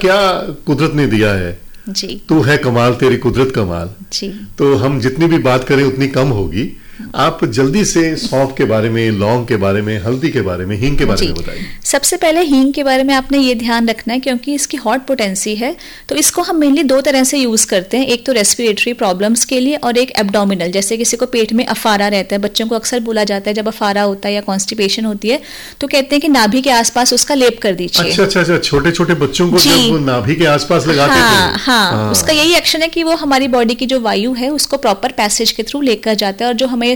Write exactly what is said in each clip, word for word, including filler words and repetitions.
क्या कुदरत ने दिया है जी। तू है कमाल, तेरी कुदरत कमाल जी। तो हम जितनी भी बात करें उतनी कम होगी। आप जल्दी से सौंफ के बारे में, लौंग के बारे में, हल्दी के बारे में, हींग के बारे में बताइए। सबसे पहले हींग के बारे में आपने ये ध्यान रखना है क्योंकि इसकी हॉट पोटेंसी है, तो इसको हम मेनली दो तरह से यूज करते हैं। एक तो रेस्पिरेटरी प्रॉब्लम्स के लिए और एक एब्डोमिनल, जैसे किसी को पेट में अफारा रहता है, बच्चों को अक्सर बोला जाता है जब अफारा होता है या कॉन्स्टिपेशन होती है तो कहते हैं कि नाभि के आसपास उसका लेप कर दीजिए। अच्छा अच्छा अच्छा, छोटे छोटे बच्चों को जब नाभि के आसपास लगाते हैं। हाँ, हाँ, हाँ, उसका यही एक्शन है कि वो हमारी बॉडी की जो वायु है उसको प्रॉपर पैसेज के थ्रू लेकर जाता है और जो हमें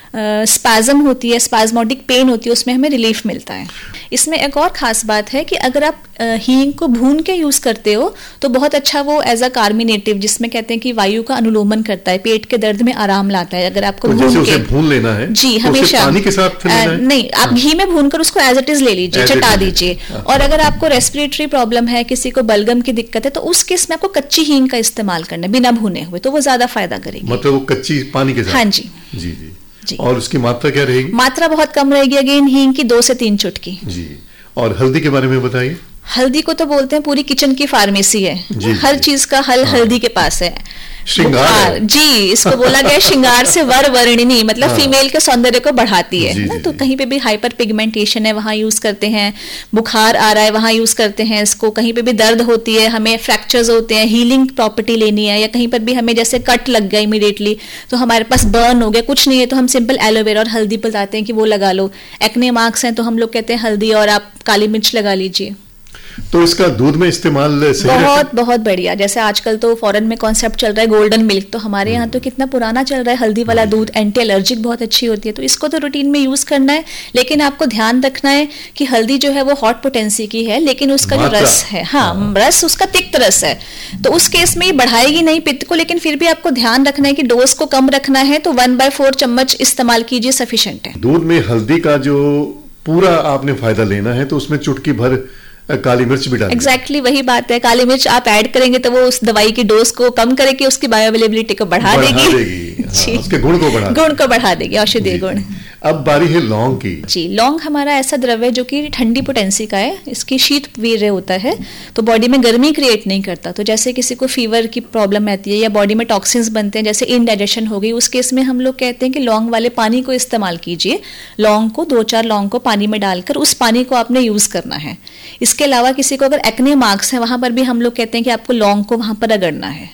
स्पैज्म uh, होती है, स्पैज्मोटिक पेन होती है, उसमें हमें रिलीफ मिलता है। इसमें एक और खास बात है कि अगर आप हींग uh, को भून के यूज करते हो तो बहुत अच्छा वो एज अ कार्मिनेटिव, जिसमें कहते हैं कि वायु का अनुलोमन करता है, पेट के दर्द में आराम लाता है। अगर आपको तो भून जैसे के उसे भून लेना है जी, तो हमेशा पानी के साथ लेना है? नहीं, आप हाँ। घी में भूनकर उसको एज इट इज ले लीजिए, चटा दीजिए। और अगर आपको रेस्पिरेटरी प्रॉब्लम है, किसी को बलगम की दिक्कत है, तो उस केस में आपको कच्ची हींग का इस्तेमाल करना है बिना भुने हुए, तो वो ज्यादा फायदा करेगी। मतलब वो कच्ची पानी के साथ? हाँ जी जी जी जी। और उसकी मात्रा क्या रहेगी? मात्रा बहुत कम रहेगी अगेन, हींग की दो से तीन चुटकी जी। और हल्दी के बारे में बताइए। हल्दी को तो बोलते हैं पूरी किचन की फार्मेसी है जी, हर चीज का हल हाँ। हल्दी के पास है। श्रृंगार जी, इसको बोला गया श्रृंगार से वर वर्णिनी, मतलब हाँ। फीमेल के सौंदर्य को बढ़ाती है जी, ना? जी, तो कहीं पे भी हाइपर पिगमेंटेशन है वहां यूज करते हैं, बुखार आ रहा है वहां यूज करते हैं इसको, कहीं पे भी दर्द होती है, हमें फ्रैक्चर्स होते हैं, हीलिंग प्रॉपर्टी लेनी है, या कहीं पर भी हमें जैसे कट लग गया इमीडिएटली तो हमारे पास बर्न हो गया, कुछ नहीं है तो हम सिंपल एलोवेरा और हल्दी बताते हैं कि वो लगा लो। एक्ने मार्क्स हैं तो हम लोग कहते हैं हल्दी और आप काली मिर्च लगा लीजिए। तो इसका दूध में इस्तेमाल सही बहुत बहुत बढ़िया। जैसे आजकल तो फॉरेन में कॉन्सेप्ट चल रहा है गोल्डन मिल्क, तो हमारे यहाँ तो कितना पुराना चल रहा है हल्दी वाला दूध, एंटी एलर्जिक बहुत अच्छी होती है, तो इसको तो रूटीन में यूज करना है। लेकिन आपको ध्यान रखना है कि हल्दी जो है वो हॉट पोटेंसी की है, लेकिन उसका जो रस है, हाँ, रस उसका तिक्त रस है, तो उस केस में बढ़ाएगी नहीं पित्त को, लेकिन फिर भी आपको ध्यान रखना है कि डोज को कम रखना है, तो वन बाय फोर चम्मच इस्तेमाल कीजिए, सफिशिएंट है। दूध में हल्दी का जो पूरा आपने फायदा लेना है तो उसमें चुटकी भर काली मिर्च भी डालें। एग्जैक्टली exactly वही बात है, काली मिर्च आप ऐड करेंगे तो वो उस दवाई की डोज को कम करेगी, उसकी बायोअवेलेबिलिटी को बढ़ा, बढ़ा देगी, देगी। हाँ, उसके गुण को बढ़ा गुण को बढ़ा देगी, औषधीय गुण। अब बारी है लौंग की। जी, लौंग हमारा ऐसा द्रव्य जो कि ठंडी पोटेंसी का है, इसकी शीत वीर्य होता है, तो बॉडी में गर्मी क्रिएट नहीं करता। तो जैसे किसी को फीवर की प्रॉब्लम रहती है या बॉडी में टॉक्सिन्स बनते हैं, जैसे इनडाइजेशन हो गई, उस केस में हम लोग कहते हैं कि लौंग वाले पानी को इस्तेमाल कीजिए। लौंग को, दो चार लौंग को पानी में डालकर उस पानी को आपने यूज करना है। इसके अलावा किसी को अगर एक्ने मार्क्स है, वहां पर भी हम लोग कहते हैं कि आपको लौंग को वहां पर रगड़ना है।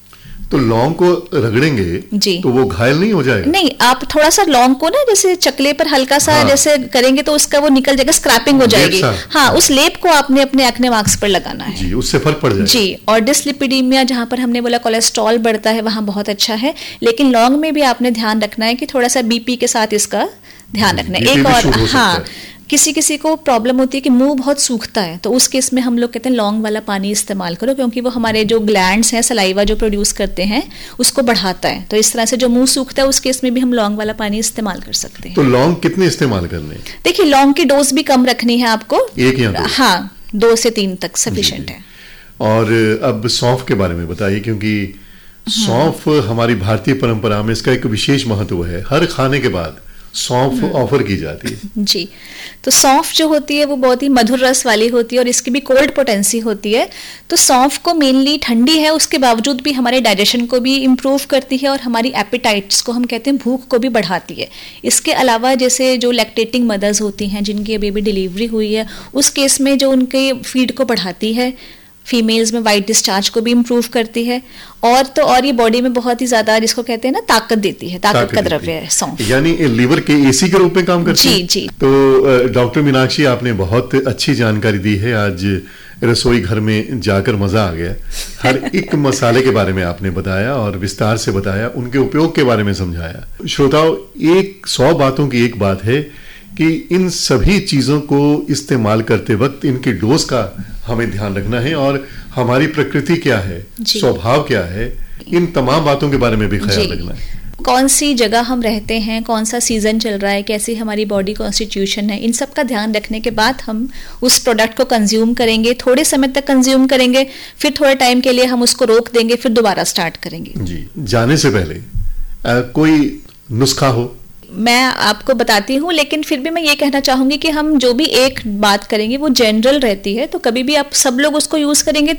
तो लौंग को रगड़ेंगे जी, तो वो घायल नहीं हो जाएगा? नहीं, आप थोड़ा सा लौंग को ना जैसे चकले पर हल्का सा हाँ। जैसे करेंगे तो उसका वो निकल जाएगा, स्क्रैपिंग हो जाएगी। हाँ, उस लेप को आपने अपने एक्ने मार्क्स पर लगाना है जी, उससे फर्क पड़ जाएगा जी। और डिसलिपिडीमिया, जहां पर हमने बोला कोलेस्ट्रॉल बढ़ता है, वहां बहुत अच्छा है। लेकिन लौंग में भी आपने ध्यान रखना है कि थोड़ा सा बीपी के साथ इसका ध्यान रखना है। एक और हाँ, किसी किसी को प्रॉब्लम होती है कि मुंह बहुत सूखता है, तो उस केस में हम लोग कहते हैं लौंग वाला पानी इस्तेमाल करो, क्योंकि वो हमारे जो ग्लैंड्स हैं, सलाइवा जो प्रोड्यूस करते हैं, उसको बढ़ाता है। तो इस तरह से जो मुंह सूखता है उस केस में भी हम लौंग वाला पानी इस्तेमाल कर सकते हैं। तो लौंग कितने इस्तेमाल करने हैं? देखिए, लौंग की डोज भी कम रखनी है आपको, एक या दो? हाँ, दो से तीन तक सफिशिएंट है। और अब सौंफ के बारे में बताइए, क्योंकि सौंफ हमारी भारतीय परंपरा में इसका एक विशेष महत्व है। हर खाने के बाद सौंफ ऑफर की जाती है जी। तो सौंफ जो होती है वो बहुत ही मधुर रस वाली होती है और इसकी भी कोल्ड पोटेंसी होती है। तो सौंफ को मेनली ठंडी है, उसके बावजूद भी हमारे डाइजेशन को भी इम्प्रूव करती है और हमारी एपेटाइट्स को, हम कहते हैं भूख को भी बढ़ाती है। इसके अलावा जैसे जो लैक्टेटिंग मदर्स होती हैं जिनकी अभी अभी डिलीवरी हुई है, उस केस में जो उनके फीड को बढ़ाती है, फीमेल्स में वाइट डिस्चार्ज को भी इम्प्रूव करती है, और तो और ये बॉडी में बहुत ही ज्यादा, जिसको कहते हैं ना, ताकत देती है, ताकत, ताकत का द्रव्य है सौंफ, यानी लीवर के एसी के रूप में काम करती जी, है। जी। तो डॉक्टर मीनाक्षी, आपने बहुत अच्छी जानकारी दी है। आज रसोई घर में जाकर मजा आ गया। हर एक मसाले के बारे में आपने बताया और विस्तार से बताया, उनके उपयोग के बारे में समझाया। श्रोताओं, एक सौ बातों की एक बात है कि इन सभी चीजों को इस्तेमाल करते वक्त इनकी डोज का हमें ध्यान रखना है, और हमारी प्रकृति क्या है, स्वभाव क्या है, इन तमाम बातों के बारे में भी ख्याल रखना है। कौन सी जगह हम रहते हैं, कौन सा सीजन चल रहा है, कैसी हमारी बॉडी कॉन्स्टिट्यूशन है, इन सब का ध्यान रखने के बाद हम उस प्रोडक्ट को कंज्यूम करेंगे। थोड़े समय तक कंज्यूम करेंगे, फिर थोड़े टाइम के लिए हम उसको रोक देंगे, फिर दोबारा स्टार्ट करेंगे जी। जाने से पहले आ, कोई नुस्खा हो? मैं आपको बताती हूँ, लेकिन फिर भी मैं ये कहना चाहूंगी कि हम जो भी एक बात करेंगे वो जनरल रहती है, तो कभी भी आप सब लोग उसको यूज करेंगे